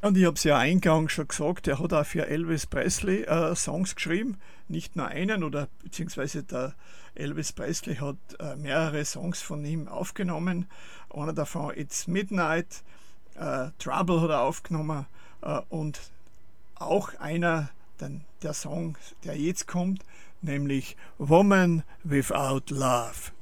Und ich habe es ja eingangs schon gesagt, er hat auch für Elvis Presley Songs geschrieben, nicht nur einen, oder beziehungsweise der Elvis Presley hat mehrere Songs von ihm aufgenommen. Einer davon It's Midnight, Trouble hat er aufgenommen und auch einer, der Song, der jetzt kommt, nämlich Woman Without Love.